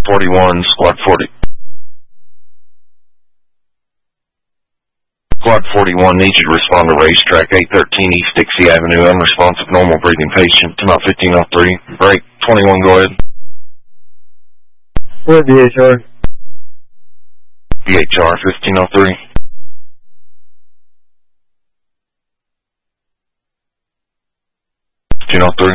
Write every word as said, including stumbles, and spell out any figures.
forty-one, Squad forty. Squad forty-one needs you to respond to racetrack eight thirteen East Dixie Avenue, unresponsive, normal breathing patient, come out fifteen oh three, break, twenty-one, go ahead. What, D H R? D H R, fifteen oh three. fifteen oh three.